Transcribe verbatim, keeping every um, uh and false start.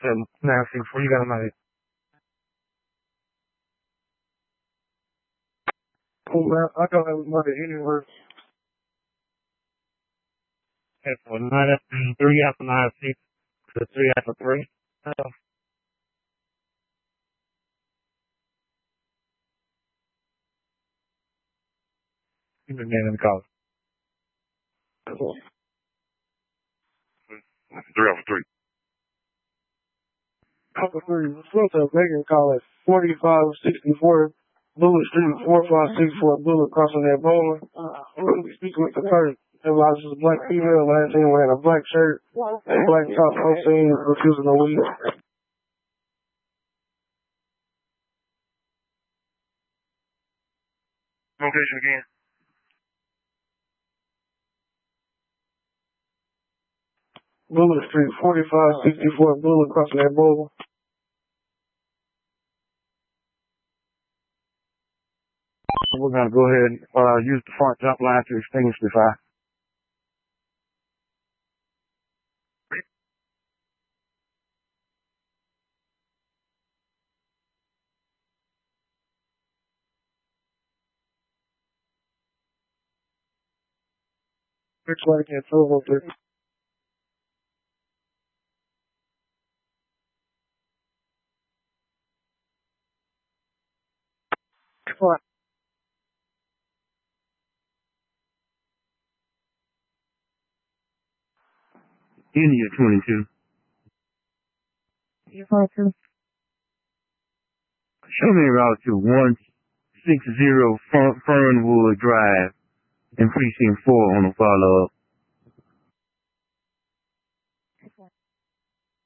seven nine six four. You got him out here. Cool, man. I got that mother anywhere. Okay, so nine after three after nine six to three after three. Uh, you been getting in the college. Cool. Three after three. After three. What's up, Bacon College? forty-five sixty-four Bullet Street, four five six four Bullet crossing that bowler. Uh, I'm going to be speaking with the first. It was just a black female. Last thing wearing a black shirt and black top. I'm saying refusing to weed. Location again. Bullet Street, forty-five sixty-four Bullet crossing that bowler. We're going to go ahead and uh, use the front jump line to extinguish the fire. Six like at twelve oh three. What? India twenty-two. You twenty-two? Show me a route to one sixty Fernwood Drive in Precinct four on the follow-up.